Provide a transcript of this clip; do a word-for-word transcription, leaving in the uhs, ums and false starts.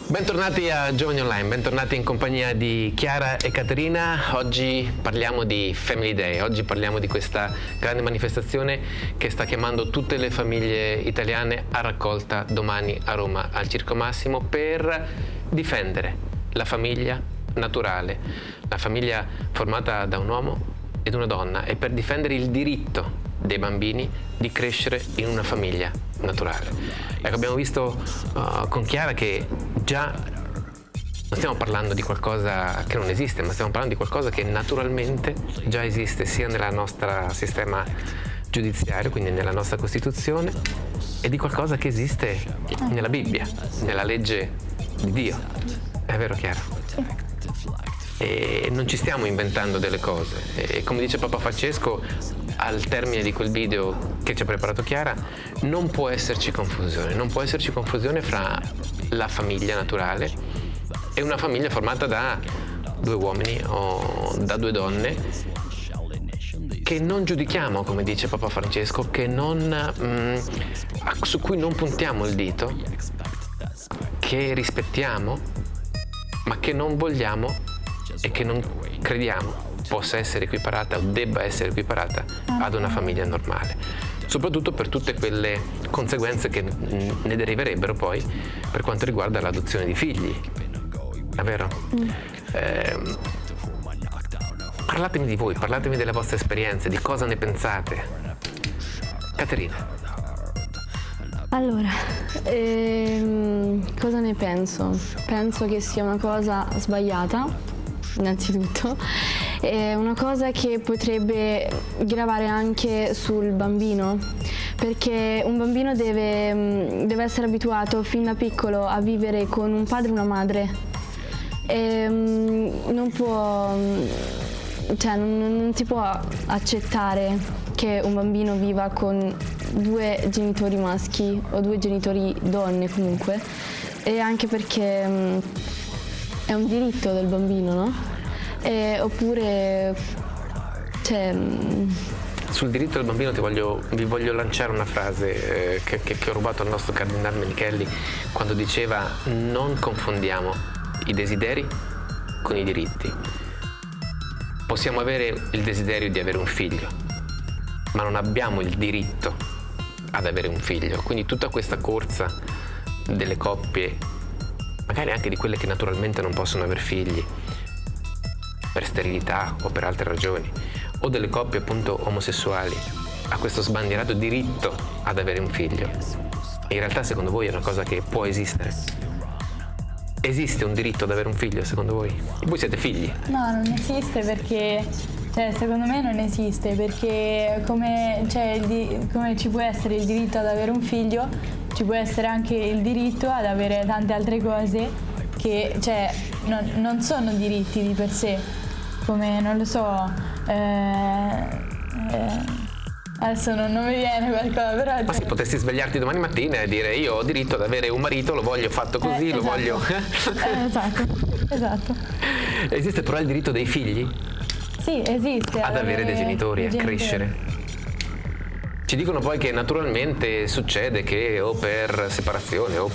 Bentornati a Giovani Online, bentornati in compagnia di Chiara e Caterina. Oggi parliamo di Family Day, oggi parliamo di questa grande manifestazione che sta chiamando tutte le famiglie italiane a raccolta domani a Roma al Circo Massimo per difendere la famiglia naturale, la famiglia formata da un uomo ed una donna, e per difendere il diritto dei bambini di crescere in una famiglia naturale. Ecco, abbiamo visto uh, con Chiara che già non stiamo parlando di qualcosa che non esiste, ma stiamo parlando di qualcosa che naturalmente già esiste sia nel nostro sistema giudiziario, quindi nella nostra Costituzione, e di qualcosa che esiste nella Bibbia, nella legge di Dio. È vero, Chiara? E non ci stiamo inventando delle cose. E come dice Papa Francesco al termine di quel video che ci ha preparato Chiara, non può esserci confusione, non può esserci confusione fra la famiglia naturale e una famiglia formata da due uomini o da due donne che non giudichiamo, come dice Papa Francesco, che non, mh, su cui non puntiamo il dito, che rispettiamo, ma che non vogliamo e che non crediamo possa essere equiparata o debba essere equiparata ad una famiglia normale, soprattutto per tutte quelle conseguenze che ne deriverebbero poi per quanto riguarda l'adozione di figli. È vero? Mm. Eh, parlatemi di voi, parlatemi delle vostre esperienze, di cosa ne pensate. Caterina. Allora, ehm, cosa ne penso? Penso che sia una cosa sbagliata, innanzitutto. È una cosa che potrebbe gravare anche sul bambino, perché un bambino deve, deve essere abituato fin da piccolo a vivere con un padre e una madre. E non può, cioè non, non si può accettare che un bambino viva con due genitori maschi o due genitori donne comunque, e anche perché è un diritto del bambino, no? Eh, oppure, cioè... Sul diritto del bambino ti voglio, vi voglio lanciare una frase eh, che, che, che ho rubato al nostro cardinale Menichelli quando diceva: non confondiamo i desideri con i diritti. Possiamo avere il desiderio di avere un figlio, ma non abbiamo il diritto ad avere un figlio. Quindi tutta questa corsa delle coppie, magari anche di quelle che naturalmente non possono avere figli per sterilità o per altre ragioni, o delle coppie appunto omosessuali, a questo sbandierato diritto ad avere un figlio. E in realtà secondo voi è una cosa che può esistere? Esiste un diritto ad avere un figlio secondo voi? Voi siete figli? No, non esiste perché, cioè secondo me non esiste perché come, cioè, di, come ci può essere il diritto ad avere un figlio, ci può essere anche il diritto ad avere tante altre cose che, cioè, non, non sono diritti di per sé. Come, non lo so, eh, eh, adesso non, non mi viene qualcosa, però... Ma sì, potresti svegliarti domani mattina e dire: io ho diritto ad avere un marito, lo voglio fatto così, eh, lo esatto. voglio... eh, esatto, esatto. Esiste però il diritto dei figli? Sì, esiste. Ad avere dei genitori, a crescere. Ci dicono poi che naturalmente succede che o per separazione o